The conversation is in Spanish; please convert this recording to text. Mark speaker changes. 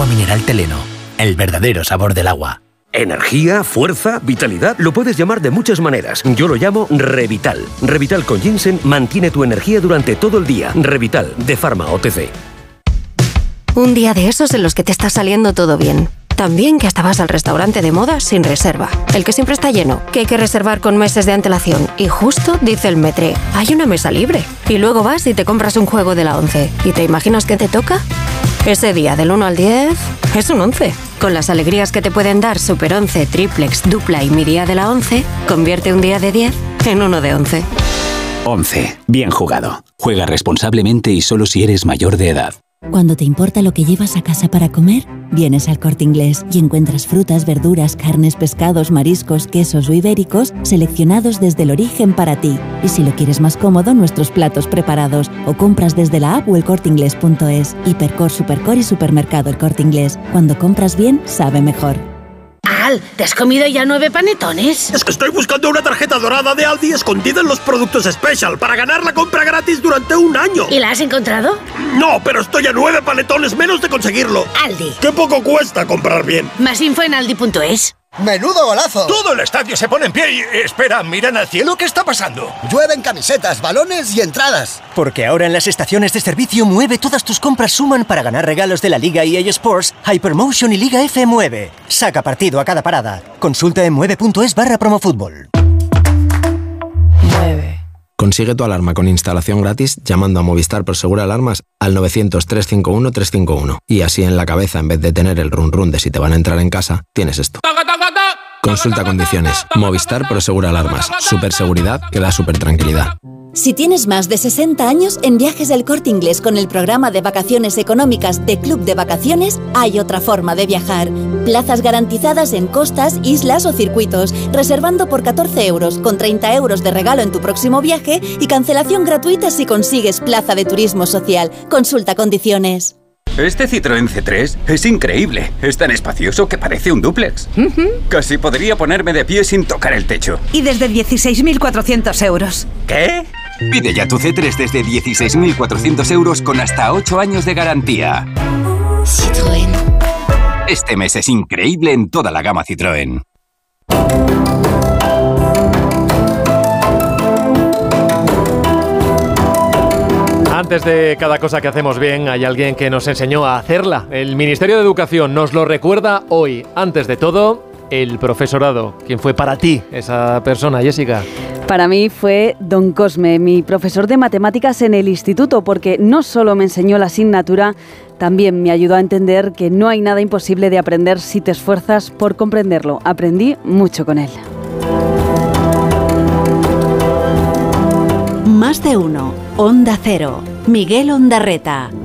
Speaker 1: mineral Teleno, el verdadero sabor del agua.
Speaker 2: Energía, fuerza, vitalidad, lo puedes llamar de muchas maneras. Yo lo llamo Revital. Revital con ginseng mantiene tu energía durante todo el día. Revital, de Pharma OTC.
Speaker 3: Un día de esos en los que te está saliendo todo bien. También que hasta vas al restaurante de moda sin reserva. El que siempre está lleno, que hay que reservar con meses de antelación. Y justo dice el Metre, hay una mesa libre. Y luego vas y te compras un juego de la 11. ¿Y te imaginas qué te toca? Ese día del 1 al 10 es un 11. Con las alegrías que te pueden dar Super 11, Triplex, Dupla y Mi Día de la 11, convierte un día de 10 en uno de 11.
Speaker 4: 11. Bien jugado. Juega responsablemente y solo si eres mayor de edad.
Speaker 5: Cuando te importa lo que llevas a casa para comer, vienes al Corte Inglés y encuentras frutas, verduras, carnes, pescados, mariscos, quesos o ibéricos seleccionados desde el origen para ti. Y si lo quieres más cómodo, nuestros platos preparados o compras desde la app o elcorteinglés.es. Hipercor, Supercor y Supermercado El Corte Inglés. Cuando compras bien, sabe mejor.
Speaker 6: Al, ¿te has comido ya 9 panetones?
Speaker 7: Es que estoy buscando una tarjeta dorada de Aldi escondida en los productos Special para ganar la compra gratis durante un año.
Speaker 6: ¿Y la has encontrado?
Speaker 7: No, pero estoy a 9 panetones menos de conseguirlo.
Speaker 6: Aldi.
Speaker 7: ¡Qué poco cuesta comprar bien!
Speaker 6: Más info en aldi.es.
Speaker 8: ¡Menudo golazo!
Speaker 9: Todo el estadio se pone en pie y... Espera, miran al cielo, ¿qué está pasando?
Speaker 8: Llueven camisetas, balones y entradas.
Speaker 10: Porque ahora en las estaciones de servicio Mueve todas tus compras suman para ganar regalos de la Liga EA Sports, Hypermotion y Liga F Mueve. Saca partido a cada parada. Consulta en mueve.es/promofutbol.
Speaker 11: Consigue tu alarma con instalación gratis llamando a Movistar Prosegur Alarmas al 900-351-351. Y así en la cabeza, en vez de tener el run run de si te van a entrar en casa, tienes esto. Consulta condiciones. Movistar Prosegur Alarmas. Superseguridad que da super tranquilidad.
Speaker 5: Si tienes más de 60 años, en Viajes del Corte Inglés con el programa de vacaciones económicas de Club de Vacaciones, hay otra forma de viajar. Plazas garantizadas en costas, islas o circuitos, reservando por 14 euros, con 30 euros de regalo en tu próximo viaje y cancelación gratuita si consigues plaza de turismo social. Consulta condiciones.
Speaker 12: Este Citroën C3 es increíble. Es tan espacioso que parece un dúplex. Casi podría ponerme de pie sin tocar el techo.
Speaker 13: Y desde 16.400 euros.
Speaker 12: ¿Qué?
Speaker 4: Pide ya tu C3 desde 16.400 euros con hasta 8 años de garantía.
Speaker 6: Citroën.
Speaker 4: Este mes es increíble en toda la gama Citroën.
Speaker 14: Antes de cada cosa que hacemos bien, hay alguien que nos enseñó a hacerla. El Ministerio de Educación nos lo recuerda hoy. Antes de todo, el profesorado. ¿Quién fue para ti esa persona, Jessica?
Speaker 15: Para mí fue don Cosme, mi profesor de matemáticas en el instituto, porque no solo me enseñó la asignatura, también me ayudó a entender que no hay nada imposible de aprender si te esfuerzas por comprenderlo. Aprendí mucho con él.
Speaker 16: Más de uno. Onda Cero. Miguel Ondarreta.